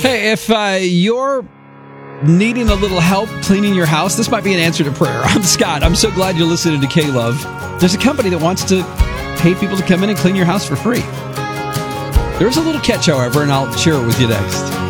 Hey, if you're needing a little help cleaning your house, this might be an answer to prayer. I'm Scott. I'm so glad you're listening to K-Love. There's a company that wants to pay people to come in and clean your house for free. There's a little catch, however, and I'll share it with you next.